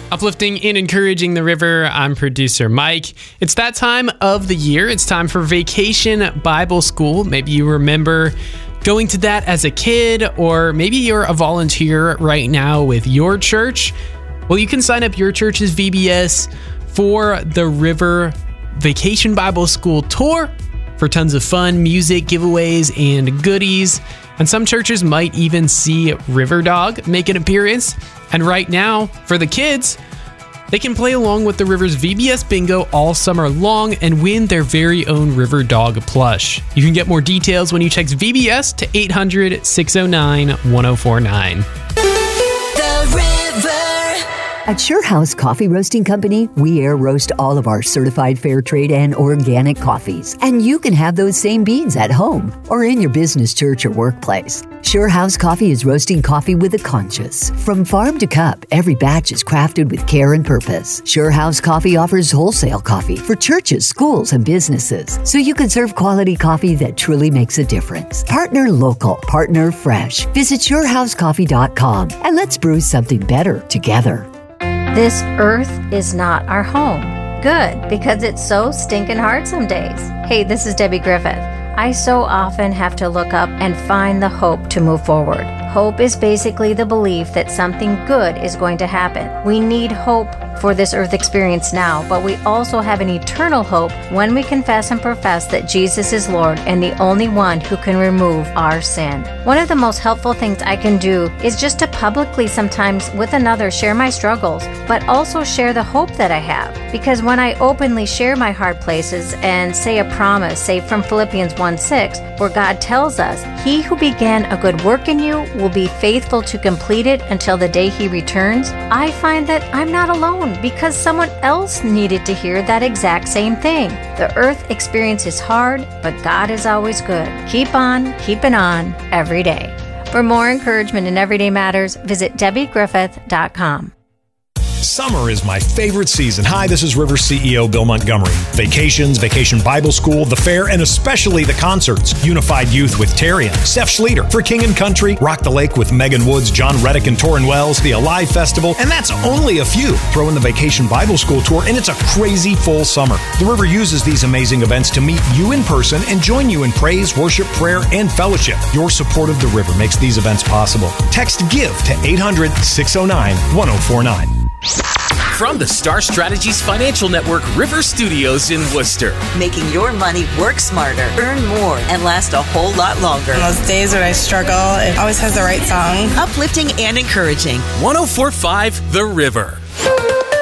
Uplifting and encouraging the river. I'm producer Mike. It's that time of the year. It's time for Vacation Bible School. Maybe you remember going to that as a kid, or maybe you're a volunteer right now with your church. Well, you can sign up your church's VBS for the River Vacation Bible School Tour for tons of fun, music, giveaways, and goodies. And some churches might even see River Dog make an appearance. And right now, for the kids, they can play along with the River's VBS Bingo all summer long and win their very own River Dog plush. You can get more details when you text VBS to 800-609-1049. At Sure House Coffee Roasting Company, we air roast all of our certified fair trade and organic coffees. And you can have those same beans at home or in your business, church, or workplace. Sure House Coffee is roasting coffee with a conscience. From farm to cup, every batch is crafted with care and purpose. Sure House Coffee offers wholesale coffee for churches, schools, and businesses, so you can serve quality coffee that truly makes a difference. Partner local, partner fresh. Visit SureHouseCoffee.com and let's brew something better together. This earth is not our home. Good, because it's so stinking hard some days. Hey, this is Debbie Griffith. I so often have to look up and find the hope to move forward. Hope is basically the belief that something good is going to happen. We need hope for this earth experience now, but we also have an eternal hope when we confess and profess that Jesus is Lord and the only one who can remove our sin. One of the most helpful things I can do is just to publicly, sometimes with another, share my struggles, but also share the hope that I have. Because when I openly share my hard places and say a promise, say from Philippians 1:6, where God tells us, "He who began a good work in you will be faithful to complete it until the day He returns," I find that I'm not alone, because someone else needed to hear that exact same thing. The earth experience is hard, but God is always good. Keep on keeping on every day. For more encouragement in Everyday Matters, visit DebbieGriffith.com. Summer is my favorite season. Hi, this is River CEO Bill Montgomery. Vacations, Vacation Bible School, the fair, and especially the concerts. Unified Youth with Terry and Steph Schlueter. For King and Country, Rock the Lake with Megan Woods, John Reddick, and Torrin Wells. The Alive Festival, and that's only a few. Throw in the Vacation Bible School Tour, and it's a crazy full summer. The River uses these amazing events to meet you in person and join you in praise, worship, prayer, and fellowship. Your support of the River makes these events possible. Text GIVE to 800-609-1049. From the Star Strategies Financial Network River Studios in Worcester. Making your money work smarter, earn more, and last a whole lot longer. On those days when I struggle, it always has the right song. Uplifting and encouraging. 104.5 The River.